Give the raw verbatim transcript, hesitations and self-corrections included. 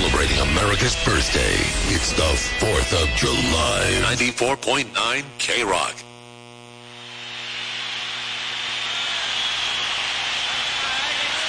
Celebrating America's birthday. It's the fourth of July. ninety-four point nine K-Rock.